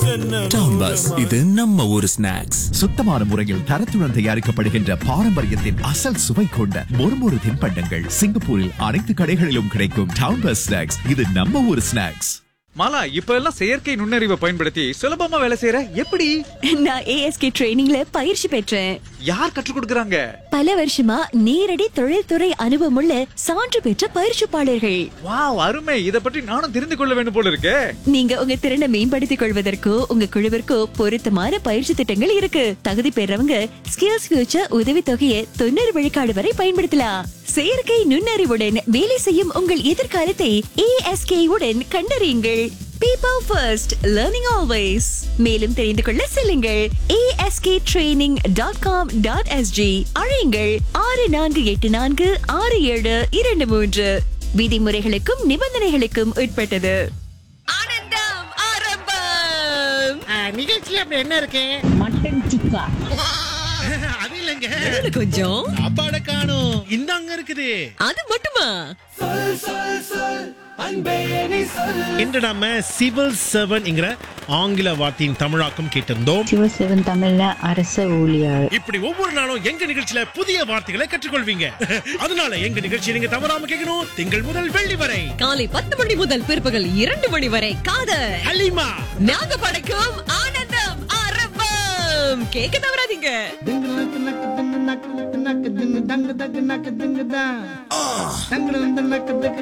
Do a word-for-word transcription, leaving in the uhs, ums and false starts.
Town bus, இது நம்ம ஊரு ஸ்நாக்ஸ். சுத்தமான முறையில் தரத்துடன் தயாரிக்கப்படுகின்ற பாரம்பரியத்தின் அசல் சுவை கொண்ட மொறுமொறு தின்பண்டங்கள் சிங்கப்பூரில் அனைத்து கடைகளிலும் கிடைக்கும். டவுன் பஸ் ஸ்நாக்ஸ், இது நம்ம ஊரு ஸ்நாக்ஸ். மாலா, இப்ப எல்லாம் செயற்கை நுண்ணறிவை பயன்படுத்தி சுலபமா வேலை செய்யற எப்படி? நான் ஏஎஸ்கே ட்ரெய்னிங்ல பயிற்சி பெற்றேன். யார் கற்றுக் கொடுக்கறாங்க? பல வருஷமா நேரடி தொழில்துறை அனுபவமுள்ள சான்று பெற்ற பயிற்சிப்பாளர்கள். வாவ், அருமை. இத பற்றி நானும் தெரிந்து கொள்ள வேண்டும் போல இருக்கே. நீங்க உங்க திறனை மேம்படுத்திக் கொள்வதற்கோ உங்க குழுவிற்கோ பொருத்தமான பயிற்சி திட்டங்கள் இருக்கு. தகுதி பெறவங்க ஸ்கில்ஸ் ஃபியூச்சர் உதவி தொகையை தொண்ணூறு விழுக்காடு வரை பயன்படுத்தலாம். செயற்கை நுண்ணறிவுடன் வேலை செய்யும் உங்கள் எதிர்காலத்தை ஏஎஸ்கே உடன் கண்டறியுங்கள். People first, learning always. மேலும் தெரிந்து கொள்ள செல்லுங்கள் A S K training dot com dot S G. அழையுங்கள் ஆறு நான்கு எட்டு நான்கு ஆறு ஏழு இரண்டு மூன்று. விதிமுறைகளுக்கும் நிபந்தனைகளுக்கும் உட்பட்டது. ஆனந்தம் ஆரம்பம். நிகழ்ச்சியில அப்படி என்ன இருக்கு? மட்டன் சுக்கா. அது இல்லங்க, கொஞ்சம் சாப்பாட காணோம். இந்தாங்க இருக்குது. அது மட்டுமா? இன்று நாம சிவில் சர்வன்ட்ங்கிற ஆங்கில வார்த்தையின் தமிழாக்கம் கேட்டிருந்தோம். சிவசிவன் தமிழ்ல அரச ஊழியர். இப்படி ஒவ்வொரு நாளும் எங்க நிகழ்ச்சியில புதிய வார்த்தைகளை கற்றுக்கொள்வீங்க. அதனால எங்க நிகழ்ச்சியை நீங்க தவறாம கேட்கணும். திங்கள் முதல் வெள்ளி வரை காலை பத்து மணி முதல் பிற்பகல் இரண்டு மணி வரை காதல் ஹலிமா நாங்க படைக்கும் ஆனந்தம் ஆரம்பம். கேட்க தவறாதீங்க.